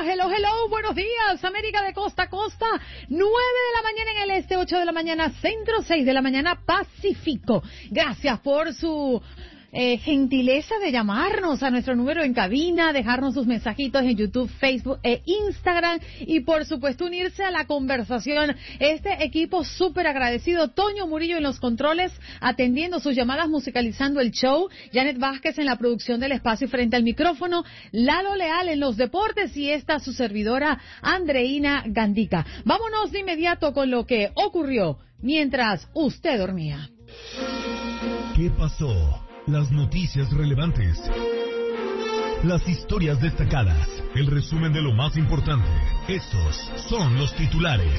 hello, buenos días, América de costa a costa, 9 de la mañana en el este, 8 de la mañana centro, 6 de la mañana pacífico. Gracias por su gentileza de llamarnos a nuestro número en cabina, dejarnos sus mensajitos en YouTube, Facebook e Instagram y por supuesto unirse a la conversación. Este equipo súper agradecido, Toño Murillo en los controles, atendiendo sus llamadas, musicalizando el show, Janet Vázquez en la producción del espacio y frente al micrófono, Lalo Leal en los deportes y esta su servidora Andreina Gandica. Vámonos de inmediato con lo que ocurrió mientras usted dormía. ¿Qué pasó? Las noticias relevantes, las historias destacadas, el resumen de lo más importante. Estos son los titulares.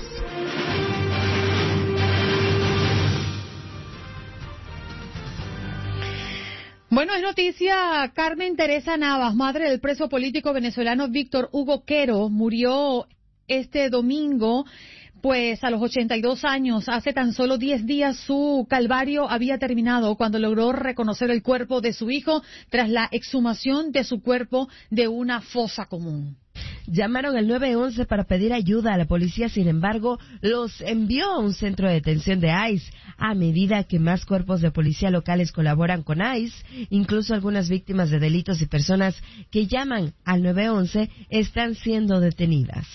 Bueno, es noticia, Carmen Teresa Navas, madre del preso político venezolano Víctor Hugo Quero, murió este domingo. Pues a los 82 años, hace tan solo 10 días, su calvario había terminado cuando logró reconocer el cuerpo de su hijo tras la exhumación de su cuerpo de una fosa común. Llamaron al 911 para pedir ayuda a la policía, sin embargo, los envió a un centro de detención de ICE. A medida que más cuerpos de policía locales colaboran con ICE, incluso algunas víctimas de delitos y personas que llaman al 911 están siendo detenidas.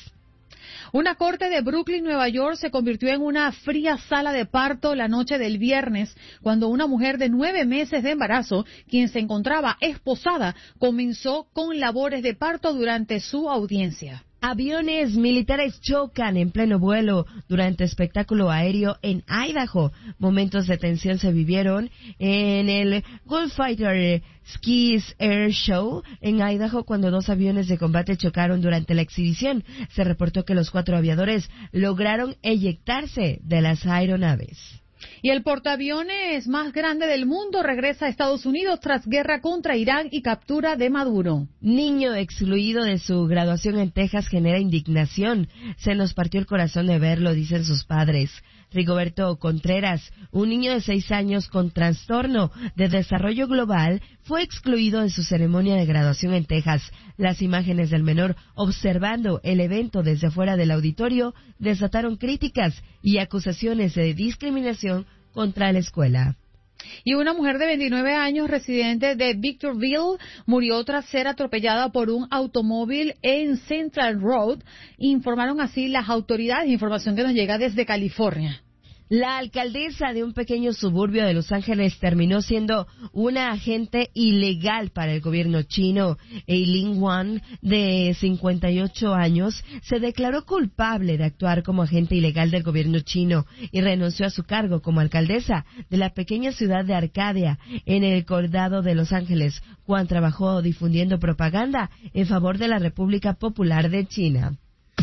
Una corte de Brooklyn, Nueva York, se convirtió en una fría sala de parto la noche del viernes, cuando una mujer de 9 meses de embarazo, quien se encontraba esposada, comenzó con labores de parto durante su audiencia. Aviones militares chocan en pleno vuelo durante espectáculo aéreo en Idaho. Momentos de tensión se vivieron en el Gulfstream Ski Air Show en Idaho cuando 2 aviones de combate chocaron durante la exhibición. Se reportó que los 4 aviadores lograron eyectarse de las aeronaves. Y el portaaviones más grande del mundo regresa a Estados Unidos tras guerra contra Irán y captura de Maduro. Niño excluido de su graduación en Texas genera indignación. Se nos partió el corazón de verlo, dicen sus padres. Rigoberto Contreras, un niño de 6 años con trastorno de desarrollo global, fue excluido de su ceremonia de graduación en Texas. Las imágenes del menor observando el evento desde fuera del auditorio desataron críticas y acusaciones de discriminación contra la escuela. Y una mujer de 29 años, residente de Victorville, murió tras ser atropellada por un automóvil en Central Road, informaron así las autoridades, información que nos llega desde California. La alcaldesa de un pequeño suburbio de Los Ángeles terminó siendo una agente ilegal para el gobierno chino. Eileen Wang, de 58 años, se declaró culpable de actuar como agente ilegal del gobierno chino y renunció a su cargo como alcaldesa de la pequeña ciudad de Arcadia, en el condado de Los Ángeles. Wang trabajó difundiendo propaganda en favor de la República Popular de China.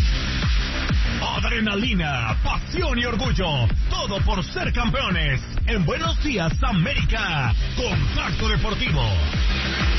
Adrenalina, pasión y orgullo, todo por ser campeones. En Buenos Días, América, Contacto Deportivo.